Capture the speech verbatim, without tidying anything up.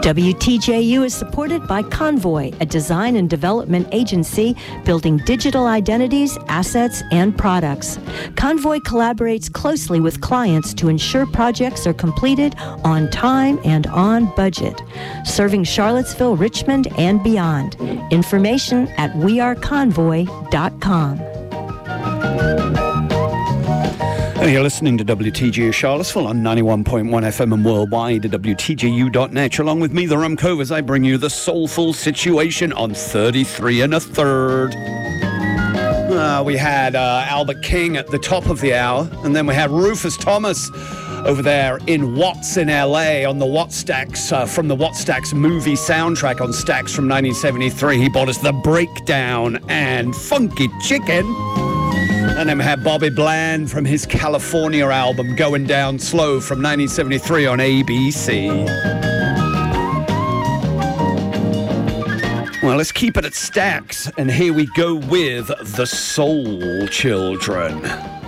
W T J U is supported by Convoy, a design and development agency building digital identities, assets, and products. Convoy collaborates closely with clients to ensure projects are completed on time and on budget, serving Charlottesville, Richmond, and beyond. Information at we are convoy dot com. And you're listening to W T J U Charlottesville on ninety-one point one F M and worldwide at W T J U dot net. Along with me, the Rumcove, as I bring you the Soulful Situation on thirty-three and a third. Uh, we had uh, Albert King at the top of the hour, and then we had Rufus Thomas over there in Watts in L A on the Watt Stacks, uh, from the Watt Stacks movie soundtrack on Stax from nineteen seventy-three. He bought us The Breakdown and Funky Chicken. And then we had Bobby Bland from his California album Going Down Slow from nineteen seventy-three on A B C. Well, let's keep it at Stax, and here we go with The Soul Children.